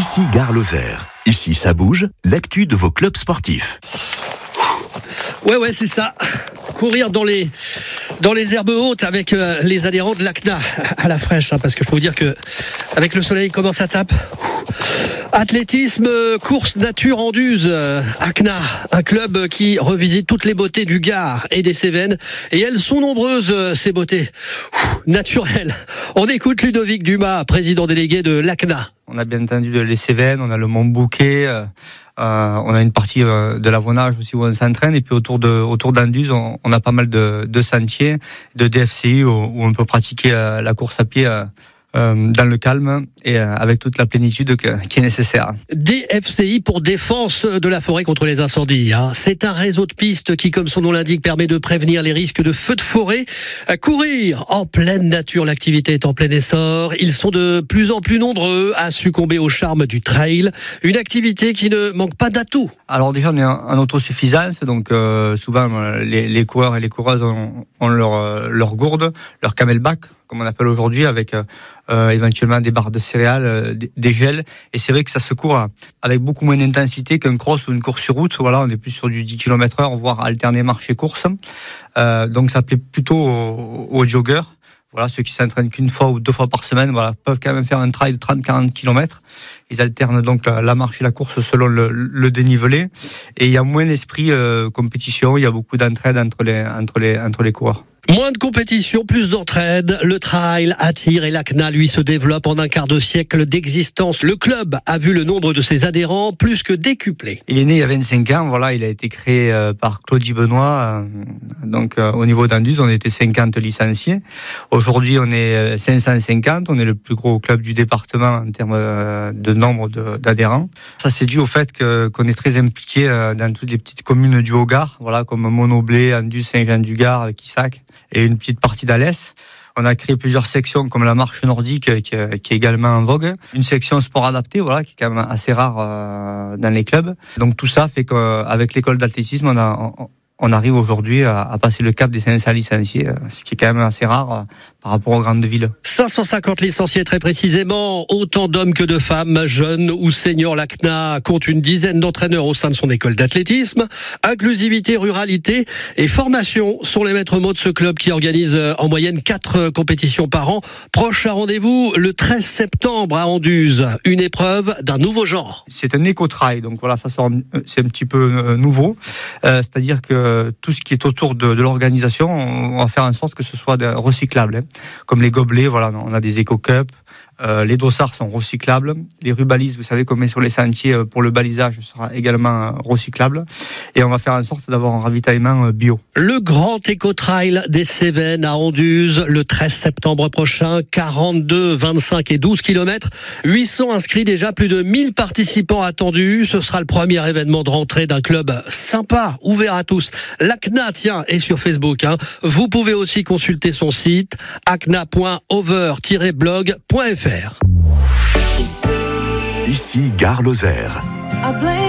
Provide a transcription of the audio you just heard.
Ici Gare Lozère. Ici ça bouge, l'actu de vos clubs sportifs. Ouais, c'est ça. Courir dans les herbes hautes avec les adhérents de l'ACNA à la fraîche, parce qu'il faut vous dire que avec le soleil comment ça tape. Athlétisme, course nature Anduze, ACNA, un club qui revisite toutes les beautés du Gard et des Cévennes, et elles sont nombreuses, ces beautés naturelles. On écoute Ludovic Dumas, président délégué de l'ACNA. On a bien entendu les Cévennes, on a le Mont Bouquet, on a une partie de l'Avonage aussi où on s'entraîne, et puis autour d'Anduze, on a pas mal de sentiers, de DFCI où on peut pratiquer la course à pied dans le calme et avec toute la plénitude qui est nécessaire. DFCI pour défense de la forêt contre les incendies. C'est un réseau de pistes qui, comme son nom l'indique, permet de prévenir les risques de feux de forêt. Courir en pleine nature, l'activité est en plein essor. Ils sont de plus en plus nombreux à succomber au charme du trail. Une activité qui ne manque pas d'atouts. Alors déjà, on est en autosuffisance, donc souvent les coureurs et les coureuses ont leur gourde, leur camelback, comme on appelle aujourd'hui, avec éventuellement des barres de céréales, des gels. Et c'est vrai que ça se court avec beaucoup moins d'intensité qu'un cross ou une course sur route. Voilà, on est plus sur du 10 km/h, voire alterner marche et course. Donc ça plaît plutôt aux joggers. Voilà, ceux qui s'entraînent qu'une fois ou 2 fois par semaine, peuvent quand même faire un trail de 30-40 km. Ils alternent donc la marche et la course selon le dénivelé. Et il y a moins d'esprit compétition, il y a beaucoup d'entraide entre les coureurs. Moins de compétition, plus d'entraide. Le trail attire et l'ACNA, lui, se développe en un quart de siècle d'existence. Le club a vu le nombre de ses adhérents plus que décuplé. Il est né il y a 25 ans, voilà, il a été créé par Claudie Benoît. Donc au niveau d'Anduze, on était 50 licenciés. Aujourd'hui, on est 550, on est le plus gros club du département en termes de nombre d'adhérents. Ça, c'est dû au fait qu'on est très impliqué dans toutes les petites communes du Haut-Gard, voilà, comme Monoblé, Anduze, Saint-Jean-du-Gard, Quissac, et une petite partie d'Alès. On a créé plusieurs sections comme la marche nordique qui est également en vogue. Une section sport adapté, voilà, qui est quand même assez rare dans les clubs. Donc tout ça fait qu'avec l'école d'athlétisme, on arrive aujourd'hui à passer le cap des 500 licenciés, ce qui est quand même assez rare par rapport aux grandes villes. 550 licenciés très précisément, autant d'hommes que de femmes, jeunes ou seniors. L'ACNA compte une dizaine d'entraîneurs au sein de son école d'athlétisme. Inclusivité, ruralité et formation sont les maîtres mots de ce club qui organise en moyenne 4 compétitions par an. Prochain rendez-vous le 13 septembre à Anduze, une épreuve d'un nouveau genre. C'est un éco-trail, donc voilà, c'est un petit peu nouveau. C'est-à-dire que tout ce qui est autour de l'organisation, on va faire en sorte que ce soit recyclable. Comme les gobelets, voilà, on a des éco-cups. Les dossards sont recyclables. Les rubalises, vous savez, qu'on met sur les sentiers pour le balisage, sera également recyclable. Et on va faire en sorte d'avoir un ravitaillement bio. Le grand éco-trail des Cévennes à Anduze, le 13 septembre prochain, 42, 25 et 12 km. 800 inscrits déjà, plus de 1000 participants attendus. Ce sera le premier événement de rentrée d'un club sympa, ouvert à tous. L'ACNA, est sur Facebook. Vous pouvez aussi consulter son site, acna.over-blog.fr. Ici Gare Lozère.